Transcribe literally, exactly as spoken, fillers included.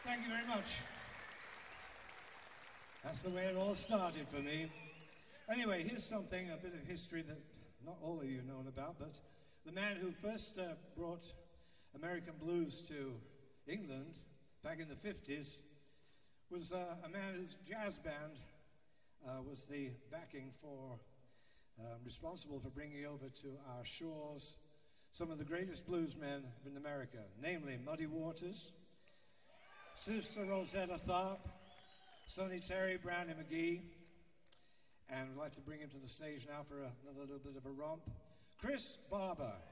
Thank you very much. That's the way it all started for me. Anyway, here's something, a bit of history that not all of you know about, but the man who first uh, brought American blues to England back in the fifties was uh, a man whose jazz band uh, was the backing for, um, responsible for bringing over to our shores some of the greatest bluesmen in America, namely Muddy Waters, Sister Rosetta Tharpe, Sonny Terry, Brownie McGhee, and I'd like to bring him to the stage now for a, another little bit of a romp, Chris Barber.